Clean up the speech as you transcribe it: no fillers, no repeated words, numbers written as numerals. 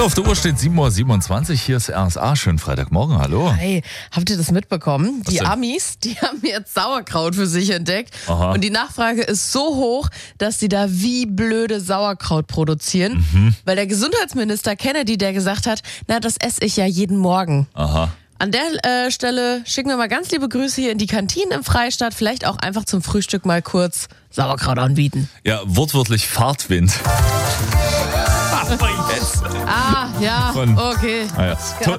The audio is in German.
So, auf der Uhr steht 7:27 Uhr. Hier ist RSA. Schönen Freitagmorgen. Hallo. Hey, habt ihr das mitbekommen? Was Die denn? Amis, die haben jetzt Sauerkraut für sich entdeckt. Aha. Und die Nachfrage ist so hoch, dass sie da wie blöde Sauerkraut produzieren. Weil der Gesundheitsminister Kennedy, der gesagt hat, na, das esse ich ja jeden Morgen. Aha. An der Stelle schicken wir mal ganz liebe Grüße hier in die Kantinen im Freistaat. Vielleicht auch einfach zum Frühstück mal kurz Sauerkraut anbieten. Ja, wortwörtlich Fahrtwind. Aber jetzt. Ah, ja, Von- okay. Ah ja.